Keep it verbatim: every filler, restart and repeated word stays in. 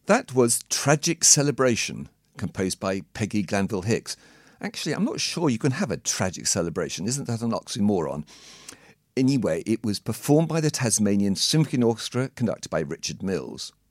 That was Tragic Celebration, composed by Peggy Glanville Hicks. Actually, I'm not sure you can have a tragic celebration. Isn't that an oxymoron? Anyway, it was performed by the Tasmanian Symphony Orchestra, conducted by Richard Mills.